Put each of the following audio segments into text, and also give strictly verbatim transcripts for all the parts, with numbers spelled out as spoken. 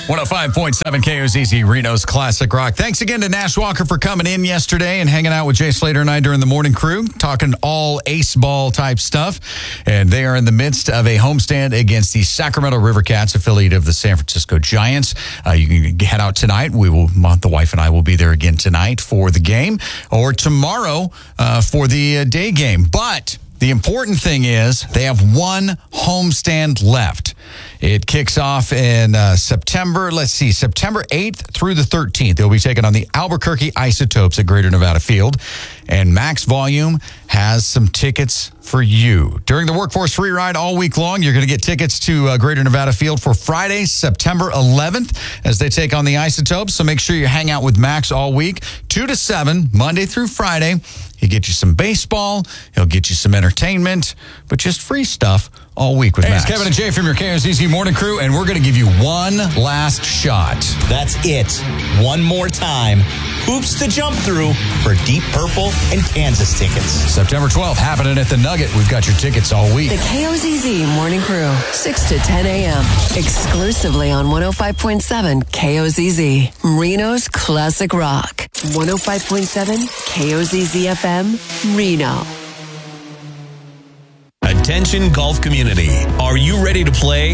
one oh five point seven K O Z Z, Reno's Classic Rock. Thanks again to Nash Walker for coming in yesterday and hanging out with Jay Slater and I during the morning crew, talking all ace ball type stuff. And they are in the midst of a homestand against the Sacramento River Cats, affiliate of the San Francisco Giants. Uh, you can head out tonight. We will, the wife and I will be there again tonight for the game, or tomorrow uh, for the uh, day game. But the important thing is they have one homestand left. It kicks off in uh, September, let's see, September eighth through the thirteenth. They'll be taking on the Albuquerque Isotopes at Greater Nevada Field. And Max Volume has some tickets for you. During the Workforce Free Ride all week long, you're going to get tickets to uh, Greater Nevada Field for Friday, September eleventh, as they take on the Isotopes. So make sure you hang out with Max all week, two to seven, Monday through Friday. He'll get you some baseball. He'll get you some entertainment, but just free stuff all week with hey, Max. It's Kevin and Jay from your K O Z Z Morning Crew, and we're going to give you one last shot. That's it. One more time. Hoops to jump through for Deep Purple and Kansas tickets. September twelfth, happening at the Nugget. We've got your tickets all week. The K O Z Z Morning Crew, six to ten a.m. Exclusively on one oh five point seven K O Z Z. Reno's Classic Rock. one oh five point seven K O Z Z F M, Reno. Attention golf community. Are you ready to play?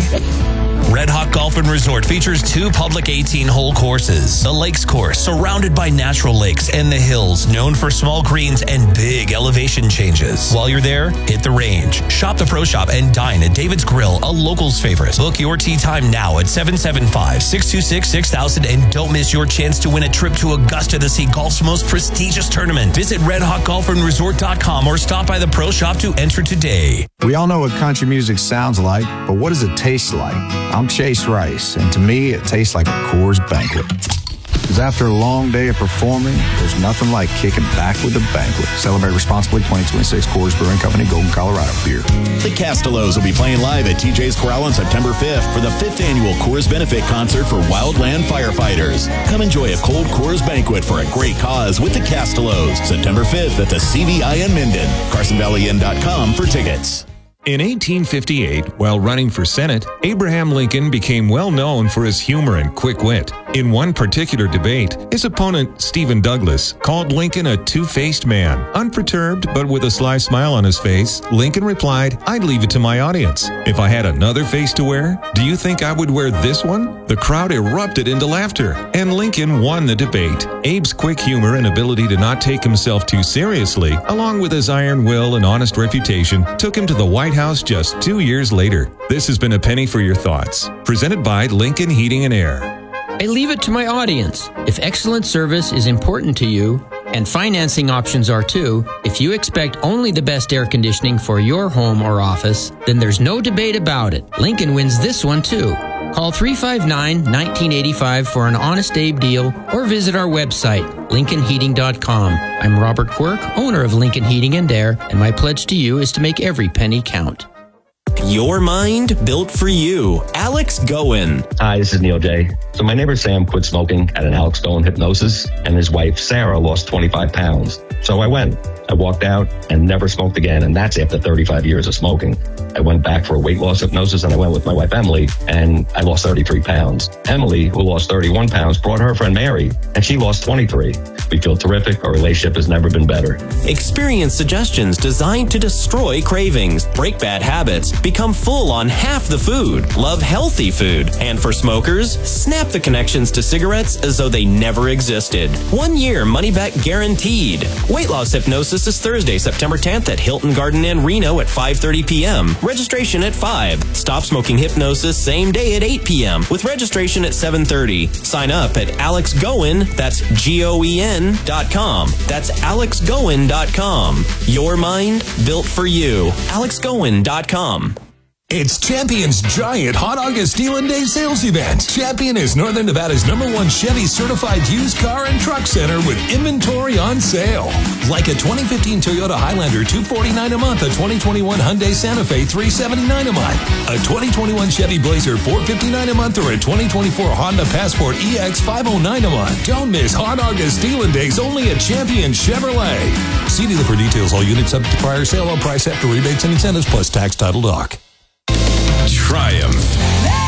Red Hawk Golf and Resort features two public eighteen-hole courses. The Lakes Course, surrounded by natural lakes, and the Hills, known for small greens and big elevation changes. While you're there, hit the range, shop the Pro Shop, and dine at David's Grill, a local's favorite. Book your tee time now at seven seven five, six two six, six thousand and don't miss your chance to win a trip to Augusta to see golf's most prestigious tournament. Visit red hawk golf and resort dot com or stop by the Pro Shop to enter today. We all know what country music sounds like, but what does it taste like? I'm Chase Rice, and to me, it tastes like a Coors Banquet. Because after a long day of performing, there's nothing like kicking back with a banquet. Celebrate responsibly. twenty twenty-six Coors Brewing Company, Golden, Colorado beer. The Castellos will be playing live at T J's Corral on September fifth for the fifth annual Coors Benefit Concert for Wildland Firefighters. Come enjoy a cold Coors Banquet for a great cause with the Castellos. September fifth at the C V I in Minden. Carson Valley Inn dot com for tickets. In eighteen fifty-eight, while running for Senate, Abraham Lincoln became well known for his humor and quick wit. In one particular debate, his opponent, Stephen Douglas, called Lincoln a two-faced man. Unperturbed, but with a sly smile on his face, Lincoln replied, "I'd leave it to my audience. If I had another face to wear, do you think I would wear this one?" The crowd erupted into laughter, and Lincoln won the debate. Abe's quick humor and ability to not take himself too seriously, along with his iron will and honest reputation, took him to the White House just two years later. This has been a penny for your thoughts. Presented by Lincoln Heating and Air. I leave it to my audience. If excellent service is important to you, and financing options are too, if you expect only the best air conditioning for your home or office, then there's no debate about it. Lincoln wins this one too. Call three five nine, one nine eight five for an Honest Abe deal or visit our website, lincoln heating dot com. I'm Robert Quirk, owner of Lincoln Heating and Air, and my pledge to you is to make every penny count. Your mind built for you. Alex Goen. Hi, this is Neil J. So my neighbor Sam quit smoking at an Alex Goen hypnosis, and his wife Sarah lost twenty-five pounds. So I went. I walked out and never smoked again, and that's after thirty-five years of smoking. I went back for a weight loss hypnosis, and I went with my wife Emily, and I lost thirty-three pounds. Emily, who lost thirty-one pounds, brought her friend Mary, and she lost twenty-three. We feel terrific. Our relationship has never been better. Experience suggestions designed to destroy cravings, break bad habits, become full on half the food, love healthy food, and for smokers, snap the connections to cigarettes as though they never existed. One year money back guaranteed. Weight loss hypnosis is Thursday, September tenth at Hilton Garden Inn, Reno at five thirty p.m. Registration at five. Stop smoking hypnosis same day at eight p.m. with registration at seven thirty. Sign up at Alex Goen, that's G O E N dot com. That's alex goen dot com. Your mind built for you. alex goen dot com. It's Champion's giant Hot August Deal and Day sales event. Champion is Northern Nevada's number one Chevy certified used car and truck center with inventory on sale. Like a twenty fifteen Toyota Highlander two hundred forty-nine dollars a month, a twenty twenty-one Hyundai Santa Fe three hundred seventy-nine dollars a month, a twenty twenty-one Chevy Blazer four hundred fifty-nine dollars a month, or a twenty twenty-four Honda Passport E X five oh nine dollars a month. Don't miss Hot August Deal and Days only at Champion Chevrolet. See dealer for details. All units subject to prior sale. All price after rebates and incentives plus tax title doc. Triumph.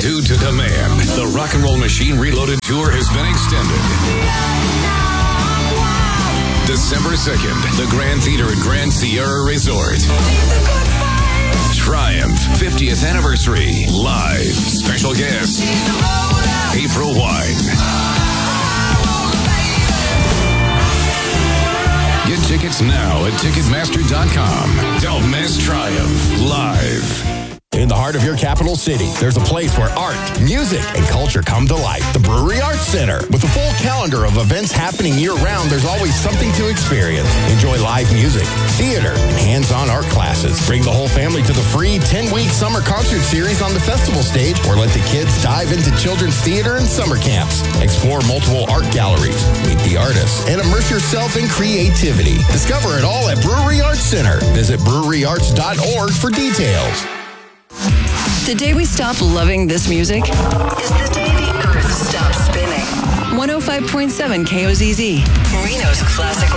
Due to demand, the Rock and Roll Machine Reloaded Tour has been extended. December second, the Grand Theater at Grand Sierra Resort. Triumph fiftieth Anniversary Live. Special guest, April Wine. Get tickets now at Ticketmaster dot com. Don't miss Triumph Live. In the heart of your capital city, there's a place where art, music, and culture come to life. The Brewery Arts Center. With a full calendar of events happening year-round, there's always something to experience. Enjoy live music, theater, and hands-on art classes. Bring the whole family to the free ten-week summer concert series on the festival stage, or let the kids dive into children's theater and summer camps. Explore multiple art galleries, meet the artists, and immerse yourself in creativity. Discover it all at Brewery Arts Center. Visit brewery arts dot org for details. The day we stop loving this music is the day the earth stops spinning. one oh five point seven K O Z Z, Reno's Classic